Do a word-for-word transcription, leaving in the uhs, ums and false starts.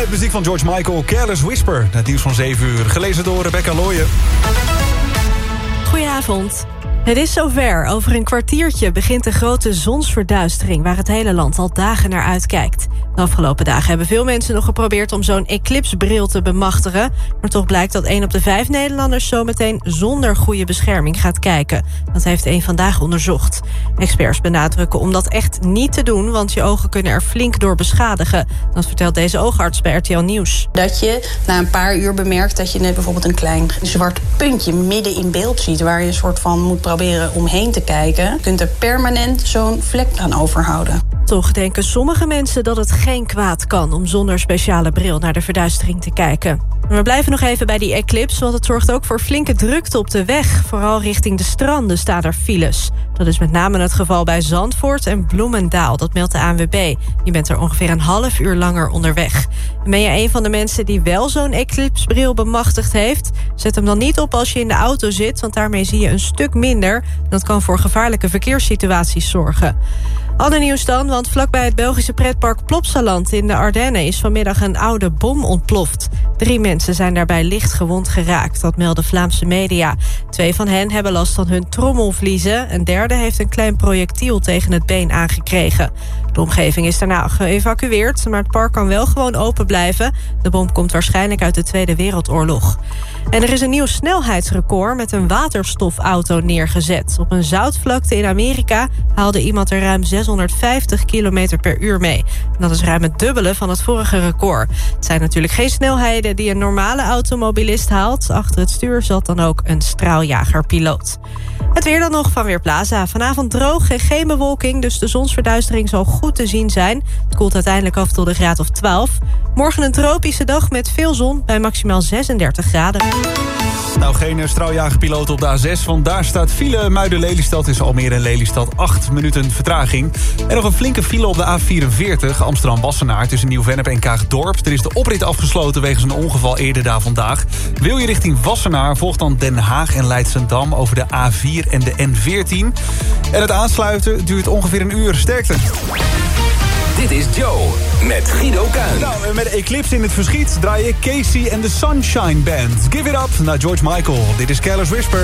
Met muziek van George Michael, Careless Whisper. Het nieuws van zeven uur, gelezen door Rebecca Looyen. Goedenavond. Het is zover. Over een kwartiertje begint de grote zonsverduistering, waar het hele land al dagen naar uitkijkt. De afgelopen dagen hebben veel mensen nog geprobeerd om zo'n eclipsbril te bemachtigen. Maar toch blijkt dat één op de vijf Nederlanders zometeen zonder goede bescherming gaat kijken. Dat heeft één Vandaag onderzocht. Experts benadrukken om dat echt niet te doen, want je ogen kunnen er flink door beschadigen. Dat vertelt deze oogarts bij R T L Nieuws. Dat je na een paar uur bemerkt dat je net bijvoorbeeld een klein zwart puntje midden in beeld ziet, waar je een soort van moet proberen omheen te kijken. Je kunt er permanent zo'n vlek aan overhouden. Toch denken sommige mensen dat het geen kwaad kan om zonder speciale bril naar de verduistering te kijken. Maar we blijven nog even bij die eclipse, want het zorgt ook voor flinke drukte op de weg. Vooral richting de stranden staan er files. Dat is met name het geval bij Zandvoort en Bloemendaal, dat meldt de A N W B. Je bent er ongeveer een half uur langer onderweg. En ben je een van de mensen die wel zo'n eclipsbril bemachtigd heeft? Zet hem dan niet op als je in de auto zit, want daarmee zie je een stuk minder. Dat kan voor gevaarlijke verkeerssituaties zorgen. Ander nieuws dan, want vlakbij het Belgische pretpark Plopsaland in de Ardennen is vanmiddag een oude bom ontploft. Drie mensen zijn daarbij licht gewond geraakt, dat melden Vlaamse media. Twee van hen hebben last van hun trommelvliezen. Een derde heeft een klein projectiel tegen het been aangekregen. De omgeving is daarna geëvacueerd, maar het park kan wel gewoon open blijven. De bom komt waarschijnlijk uit de Tweede Wereldoorlog. En er is een nieuw snelheidsrecord met een waterstofauto neergezet. Op een zoutvlakte in Amerika haalde iemand er ruim zeshonderdvijftig kilometer per uur mee. En dat is ruim het dubbele van het vorige record. Het zijn natuurlijk geen snelheden die een normale automobilist haalt. Achter het stuur zat dan ook een straaljagerpiloot. Het weer dan nog van Weerplaza. Vanavond droog en geen bewolking, dus de zonsverduistering zal goed te zien zijn. Het koelt uiteindelijk af tot een graad of twaalf. Morgen een tropische dag met veel zon bij maximaal zesendertig graden. Nou, geen straaljagerpiloot op de A zes, want daar staat file Muiden-Lelystad tussen Almere en Lelystad. acht minuten vertraging. En nog een flinke file op de A vierenveertig, Amsterdam-Wassenaar tussen Nieuw-Vennep en Kaagdorp. Er is de oprit afgesloten wegens een ongeval eerder daar vandaag. Wil je richting Wassenaar, volgt dan Den Haag en Leidschendam over de A vier en de N veertien. En het aansluiten duurt ongeveer een uur. Sterkte. Dit is Joe met Guido Kuin. Nou, met Eclipse in het verschiet draai je Casey en de Sunshine Band. Give it up naar George Michael. Dit is Careless Whisper.